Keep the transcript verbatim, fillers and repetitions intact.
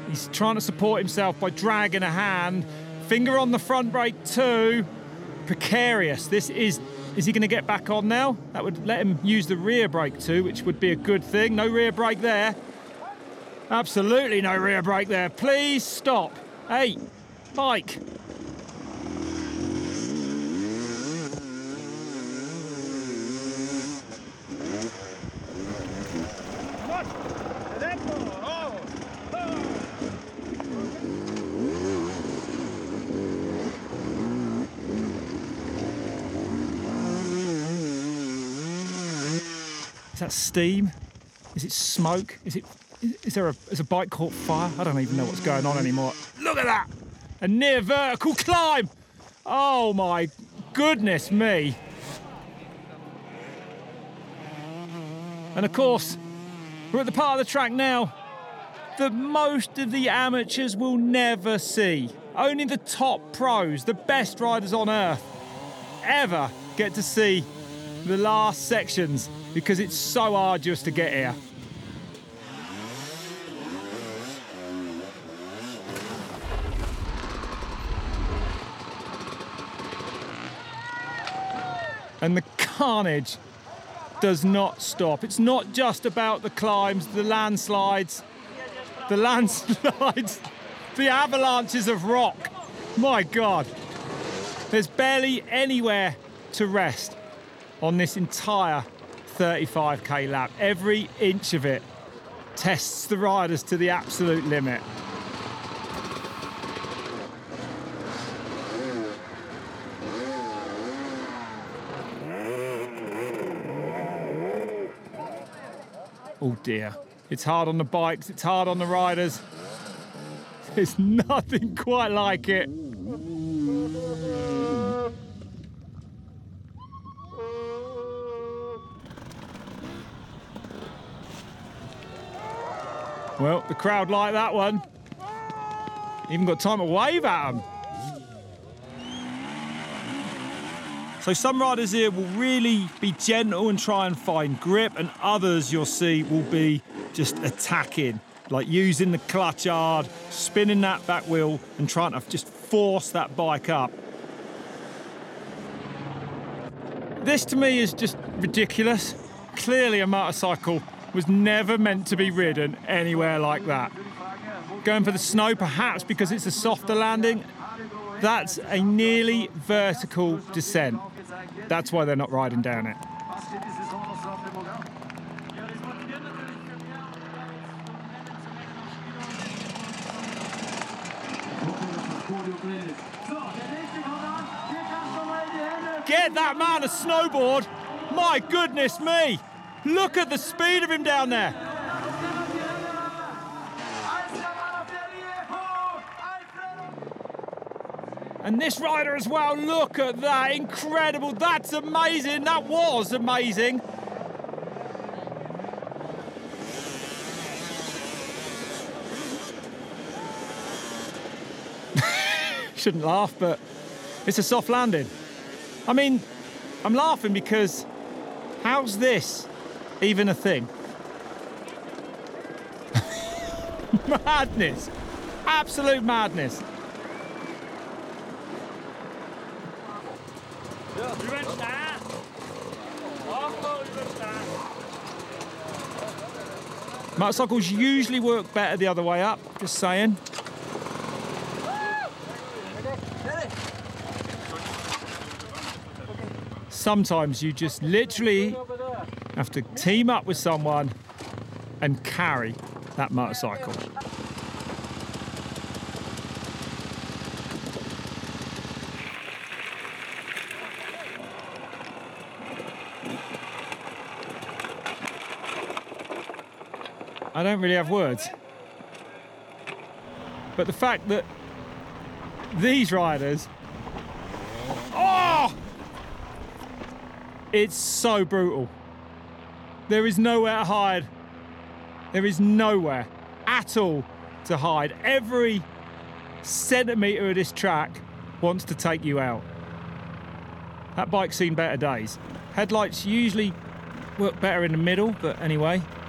He's trying to support himself by dragging a hand. Finger on the front brake too. Precarious. This is... Is he going to get back on now? That would let him use the rear brake too, which would be a good thing. No rear brake there. Absolutely no rear brake there. Please stop. Hey, bike. Is that steam? Is it smoke? Is it? Is there a? Is a bike caught fire? I don't even know what's going on anymore. Look at that! A near vertical climb! Oh my goodness me! And of course, we're at the part of the track now that most of the amateurs will never see. Only the top pros, the best riders on earth, ever get to see the last sections because it's so arduous to get here. And the carnage does not stop. It's not just about the climbs, the landslides, the landslides, the avalanches of rock. My God. There's barely anywhere to rest on this entire thirty-five K lap. Every inch of it tests the riders to the absolute limit. Oh dear. It's hard on the bikes, it's hard on the riders. There's nothing quite like it. Well, the crowd like that one. Even got time to wave at them. So some riders here will really be gentle and try and find grip, and others you'll see will be just attacking, like using the clutch hard, spinning that back wheel and trying to just force that bike up. This to me is just ridiculous. Clearly a motorcycle was never meant to be ridden anywhere like that. Going for the snow, perhaps because it's a softer landing. That's a nearly vertical descent. That's why they're not riding down it. Get that man a snowboard! My goodness me! Look at the speed of him down there! And this rider as well, look at that, incredible, that's amazing, that was amazing. Shouldn't laugh, but it's a soft landing. I mean, I'm laughing because how's this even a thing? Madness, absolute madness. Motorcycles usually work better the other way up, just saying. Sometimes you just literally have to team up with someone and carry that motorcycle. I don't really have words. But the fact that these riders, oh, it's so brutal. There is nowhere to hide. There is nowhere at all to hide. Every centimetre of this track wants to take you out. That bike's seen better days. Headlights usually work better in the middle, but anyway.